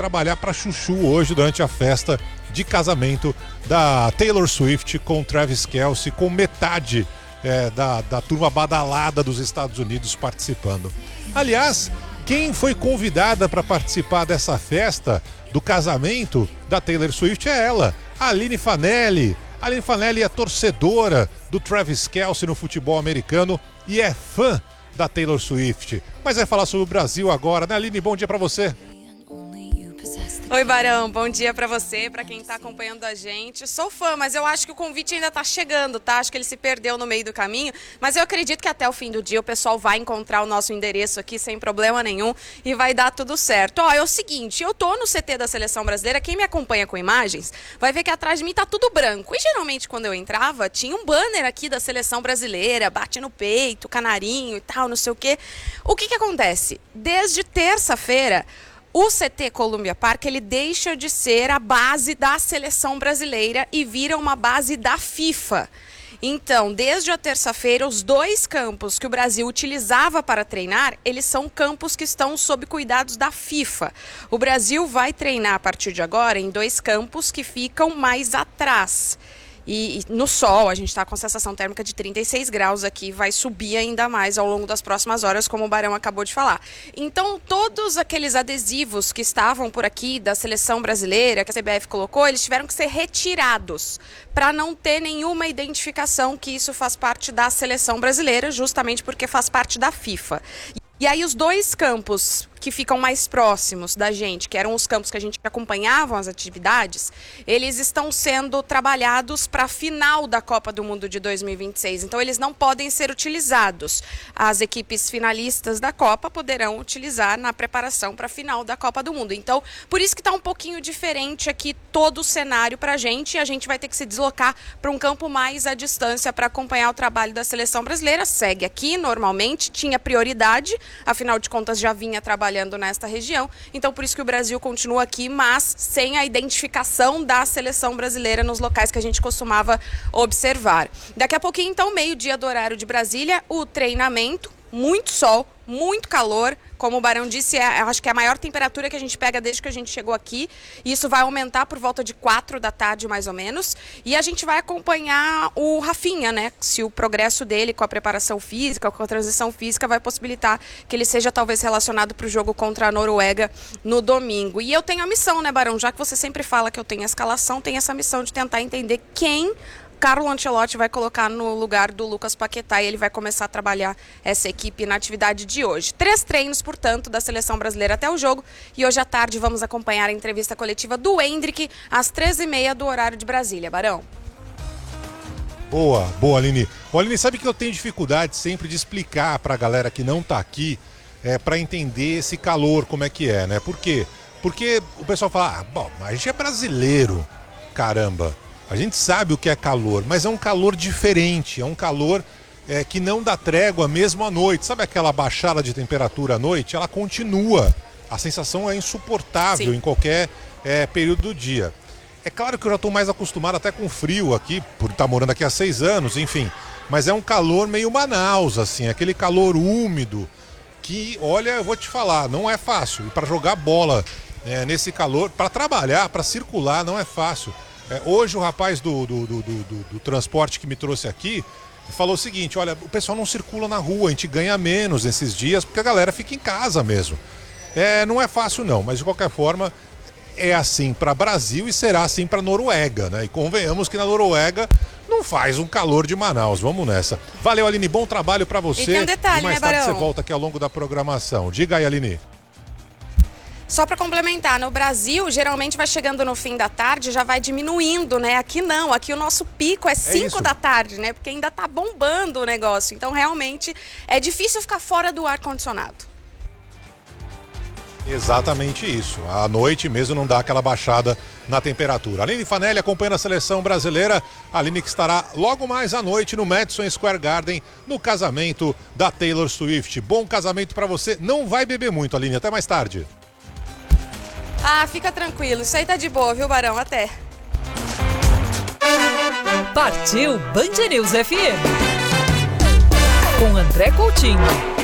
trabalhar para chuchu hoje durante a festa de casamento da Taylor Swift com Travis Kelce, com metade da turma badalada dos Estados Unidos participando. Aliás, quem foi convidada para participar dessa festa do casamento da Taylor Swift é ela, a Aline Fanelli. A Aline Fanelli é torcedora do Travis Kelce no futebol americano e é fã da Taylor Swift. Mas vai falar sobre o Brasil agora, né, Aline? Bom dia para você. Oi, Barão, bom dia pra você, pra quem tá acompanhando a gente. Sou fã, mas eu acho que o convite ainda tá chegando, tá? Acho que ele se perdeu no meio do caminho, mas eu acredito que até o fim do dia o pessoal vai encontrar o nosso endereço aqui sem problema nenhum e vai dar tudo certo. Ó, é o seguinte, eu tô no CT da Seleção Brasileira, quem me acompanha com imagens vai ver que atrás de mim tá tudo branco. E geralmente quando eu entrava, tinha um banner aqui da Seleção Brasileira, bate no peito, canarinho e tal, não sei o quê. O que acontece? Desde terça-feira, o CT Columbia Park, ele deixa de ser a base da seleção brasileira e vira uma base da FIFA. Então, desde a terça-feira, os 2 campos que o Brasil utilizava para treinar, eles são campos que estão sob cuidados da FIFA. O Brasil vai treinar a partir de agora em 2 campos que ficam mais atrás. E no sol, a gente está com sensação térmica de 36 graus aqui, vai subir ainda mais ao longo das próximas horas, como o Barão acabou de falar. Então, todos aqueles adesivos que estavam por aqui da seleção brasileira, que a CBF colocou, eles tiveram que ser retirados para não ter nenhuma identificação que isso faz parte da seleção brasileira, justamente porque faz parte da FIFA. E aí os 2 campos que ficam mais próximos da gente, que eram os campos que a gente acompanhava as atividades, eles estão sendo trabalhados para a final da Copa do Mundo de 2026. Então eles não podem ser utilizados. As equipes finalistas da Copa poderão utilizar na preparação para a final da Copa do Mundo. Então, por isso que está um pouquinho diferente aqui todo o cenário para a gente. A gente vai ter que se deslocar para um campo mais à distância para acompanhar o trabalho da seleção brasileira. Segue aqui, normalmente, tinha prioridade, afinal de contas já vinha trabalhando nesta região, então por isso que o Brasil continua aqui, mas sem a identificação da seleção brasileira nos locais que a gente costumava observar. Daqui a pouquinho, então, meio-dia do horário de Brasília, o treinamento, muito sol, muito calor, como o Barão disse, acho que é a maior temperatura que a gente pega desde que a gente chegou aqui, e isso vai aumentar por volta de 4 da tarde, mais ou menos, e a gente vai acompanhar o Rafinha, né, se o progresso dele com a preparação física, com a transição física, vai possibilitar que ele seja talvez relacionado para o jogo contra a Noruega no domingo. E eu tenho a missão, né, Barão, já que você sempre fala que eu tenho a escalação, tenho essa missão de tentar entender quem Carlo Ancelotti vai colocar no lugar do Lucas Paquetá e ele vai começar a trabalhar essa equipe na atividade de hoje. 3 treinos, portanto, da seleção brasileira até o jogo, e hoje à tarde vamos acompanhar a entrevista coletiva do Endrick às 13h30 do horário de Brasília. Barão. Boa, Aline. Aline, sabe que eu tenho dificuldade sempre de explicar pra galera que não tá aqui, para entender esse calor, como é que é, né? Por quê? Porque o pessoal fala, bom, mas a gente é brasileiro, caramba. A gente sabe o que é calor, mas é um calor diferente, é um calor que não dá trégua mesmo à noite. Sabe aquela baixada de temperatura à noite? Ela continua, a sensação é insuportável. Sim. Em qualquer período do dia. É claro que eu já estou mais acostumado até com frio aqui, por estar morando aqui há 6 anos, enfim. Mas é um calor meio Manaus, assim, aquele calor úmido, que, olha, eu vou te falar, não é fácil. E para jogar bola nesse calor, para trabalhar, para circular, não é fácil. Hoje o rapaz do transporte que me trouxe aqui falou o seguinte, olha, o pessoal não circula na rua, a gente ganha menos nesses dias porque a galera fica em casa mesmo. Não é fácil não, mas de qualquer forma é assim para Brasil e será assim para Noruega, né? E convenhamos que na Noruega não faz um calor de Manaus, vamos nessa. Valeu, Aline, bom trabalho para você. E tem um detalhe, e mais né, tarde Barão? você volta aqui ao longo da programação. Diga aí, Aline. Só para complementar, no Brasil, geralmente vai chegando no fim da tarde, já vai diminuindo, né? Aqui não, aqui o nosso pico é 5 da tarde, né? Porque ainda tá bombando o negócio. Então, realmente, é difícil ficar fora do ar-condicionado. Exatamente isso. À noite mesmo não dá aquela baixada na temperatura. Aline Fanelli acompanhando a seleção brasileira. A Aline que estará logo mais à noite no Madison Square Garden, no casamento da Taylor Swift. Bom casamento para você. Não vai beber muito, Aline. Até mais tarde. Ah, fica tranquilo. Isso aí tá de boa, viu, Barão? Até. Partiu Band News FM. Com André Coutinho.